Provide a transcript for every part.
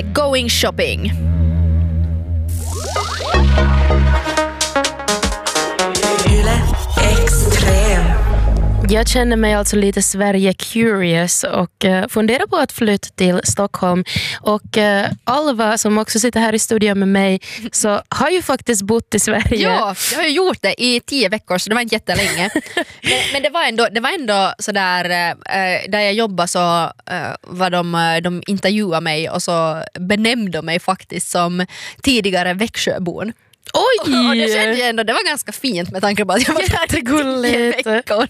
med Going Shopping. Yle Extrem. Jag känner mig alltså lite Sverige-curious och funderar på att flytta till Stockholm. Och Alva som också sitter här i studion med mig så har ju faktiskt bott i Sverige. Ja, jag har ju gjort det i 10 veckor så det var inte jättelänge. men det var ändå sådär, där jag jobbade så var de intervjuade mig och så benämnde de mig faktiskt som tidigare Växjöbon. Oj! Och det kände jag ändå, det var ganska fint med tanke på att jag var där i 10 veckor.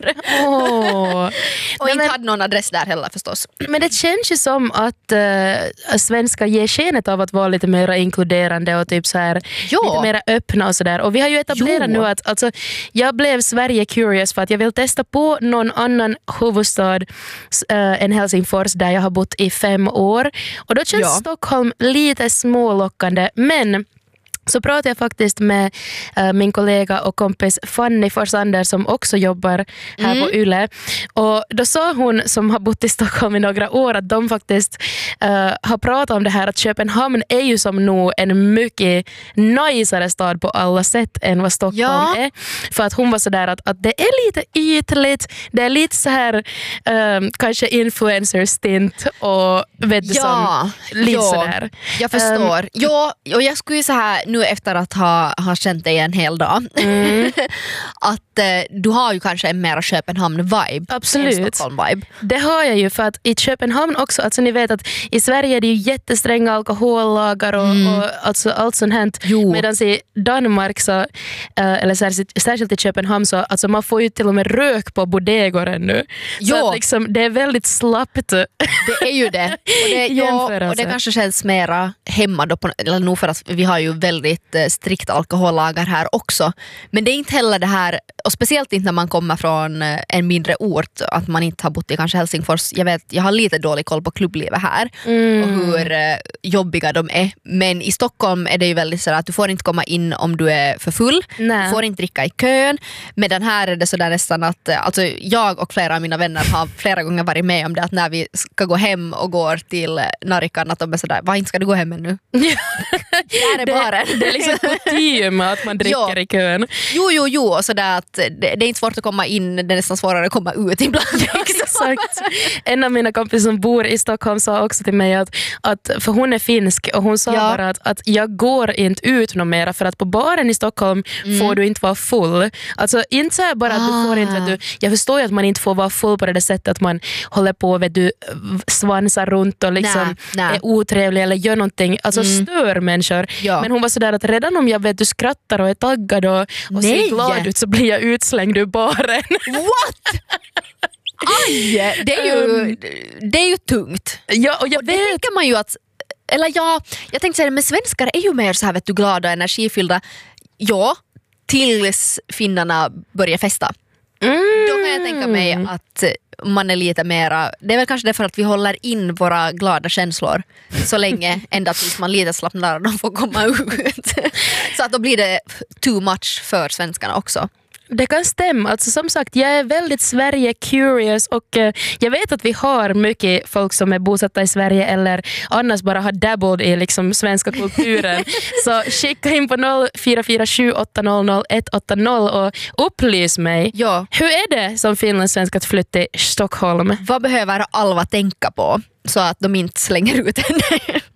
Och inte hade någon adress där heller förstås. Men det känns ju som att svenskar ger skenet av att vara lite mer inkluderande och typ så här lite mer öppna och sådär. Och vi har ju etablerat nu att alltså, jag blev Sverige-curious för att jag vill testa på någon annan huvudstad än Helsingfors där jag har bott i 5 år. Och då känns Stockholm lite smålockande, men så pratade jag faktiskt med min kollega och kompis Fanny Forsander som också jobbar här på Yle. Och då sa hon som har bott i Stockholm i några år att de faktiskt har pratat om det här att Köpenhamn är ju som nog en mycket najsare stad på alla sätt än vad Stockholm är. För att hon var sådär att det är lite ytligt, det är lite så här kanske influencer-stint och vet du som lite sådär. Jag förstår. Och jag skulle ju så här nu efter att ha känt dig en hel dag att du har ju kanske en mera Köpenhamn-vibe. Absolut. En Stockholm-vibe. Det har jag ju för att i Köpenhamn också, alltså ni vet att i Sverige är det ju jättestränga alkohollagar och alltså allt sånt hänt. Medan i Danmark så, eller särskilt i Köpenhamn så, alltså man får ju till och med rök på bodegor ännu. Så att liksom, det är väldigt slappt. Det är ju det. Och det kanske känns mera hemma då, eller nog för att vi har ju väldigt strikt alkohollagar här också. Men det är inte heller det här, och speciellt inte när man kommer från en mindre ort, att man inte har bott i kanske Helsingfors. Jag har lite dålig koll på klubblivet här och hur jobbiga de är. Men i Stockholm är det ju väldigt så att du får inte komma in om du är för full. Nej. Du får inte dricka i kön. Medan här är det så där nästan att alltså jag och flera av mina vänner har flera gånger varit med om det, att när vi ska gå hem och går till Narikan att de är sådär, vad inte ska du gå hem ännu? Där är baren. Det är liksom kutym att man dricker i kön. Jo, så där att det är inte svårt att komma in, det är nästan svårare att komma ut ibland. Exakt. En av mina kompisar som bor i Stockholm sa också till mig att för hon är finsk och hon sa bara att jag går inte ut någon mera för att på baren i Stockholm får du inte vara full. Alltså inte så här bara att du får inte, vet du, jag förstår ju att man inte får vara full på det sättet att man håller på, vet du, svansar runt och liksom är otrevlig eller gör någonting, alltså stör människor. Men hon var sådär att redan om jag vet du skrattar och är taggad och ser glad ut så blir jag utslängd ur baren. What? Aj, det är ju tungt. Ja, och jag vet. Det tänker man ju att, eller jag tänkte säga det, men svenskar är ju mer så här, vet du, glada och energifyllda. Ja, tills finnarna börjar festa. Då kan jag tänka mig att man är lite mera, det är väl kanske därför att vi håller in våra glada känslor så länge ända tills man lite slappnar och de får komma ut. Så att då blir det too much för svenskarna också. Det kan stämma. Alltså, som sagt, jag är väldigt Sverige-curious och jag vet att vi har mycket folk som är bosatta i Sverige eller annars bara har dabbled i liksom svenska kulturen. Så skicka in på 0447 800 180 och upplys mig. Ja. Hur är det som finlandssvensk att flytta till Stockholm? Vad behöver Alva tänka på så att de inte slänger ut henne?